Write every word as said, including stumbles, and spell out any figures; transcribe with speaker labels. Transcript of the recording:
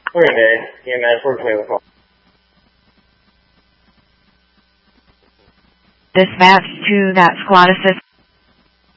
Speaker 1: Okay, E M S, we're clear the call.
Speaker 2: Dispatch to that squad assist.